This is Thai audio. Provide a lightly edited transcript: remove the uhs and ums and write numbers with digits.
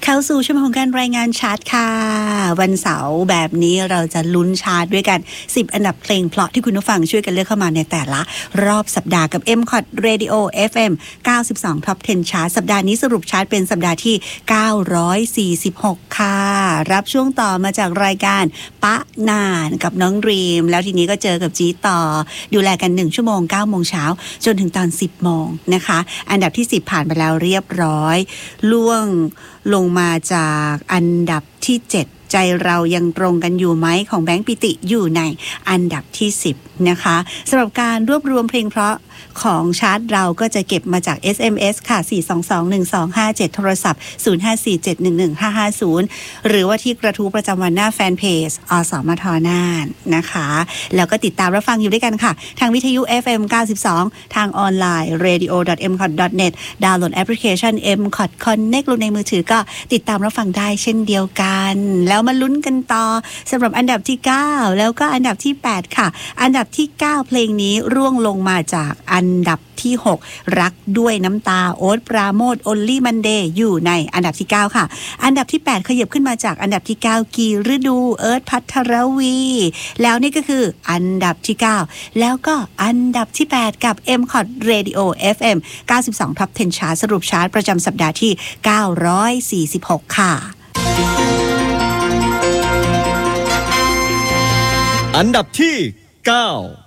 เข้าสู่ชั่วโมงการรายงานชาร์ตค่ะวันเสาร์แบบนี้เราจะลุ้นชาร์ตด้วยกัน10อันดับเพลงเพราะที่คุณผู้ฟังช่วยกันเลือกเข้ามาในแต่ละรอบสัปดาห์กับ MCOT Radio FM 92 Top 10 Chart สัปดาห์นี้สรุปชาร์ตเป็นสัปดาห์ที่946ค่ะรับช่วงต่อมาจากรายการปะนานกับน้องรีมแล้วทีนี้ก็เจอกับจีต่อดูแลกัน1ชั่วโมง9โมงเช้าจนถึงตอน10โมงนะคะอันดับที่10ผ่านไปแล้วเรียบร้อยล่วงลงมาจากอันดับที่7ใจเรายังตรงกันอยู่ไหมของแบงค์ปิติอยู่ในอันดับที่10นะคะสำหรับการรวบรวมเพลงเพราะของชาร์ตเราก็จะเก็บมาจาก SMS ค่ะ4221257โทรศัพท์0547115550หรือว่าที่กระทู้ประจำวันหน้าแฟนเพจอสมทน่านนะคะแล้วก็ติดตามรับฟังอยู่ด้วยกันค่ะทางวิทยุ FM 92ทางออนไลน์ radio.mcot.net ดาวน์โหลดแอปพลิเคชัน MCOT Connect ลงในมือถือก็ติดตามรับฟังได้เช่นเดียวกันแล้วมาลุ้นกันต่อสำหรับอันดับที่9แล้วก็อันดับที่8ค่ะอันดับที่9เพลงนี้ร่วงลงมาจากอันดับที่6รักด้วยน้ำตาโอ๊ตปราโมท Only Monday อยู่ในอันดับที่9ค่ะอันดับที่8ขยับขึ้นมาจากอันดับที่9กีฤดูเอิร์ธภัทรวีแล้วนี่ก็คืออันดับที่9แล้วก็อันดับที่8กับ MCOT Radio FM 92 Top 10 Chart สรุปชาร์ตประจำสัปดาห์ที่946ค่ะอันดับที่9